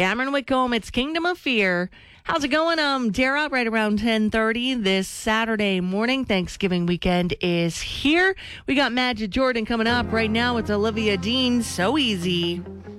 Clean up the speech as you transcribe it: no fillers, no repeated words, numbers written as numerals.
Cameron Whitcomb, it's Kingdom of Fear. How's it going? Dara, right around 10:30 this Saturday morning. Thanksgiving weekend is here. We got Magic Jordan coming up. Right now, it's Olivia Dean, So Easy.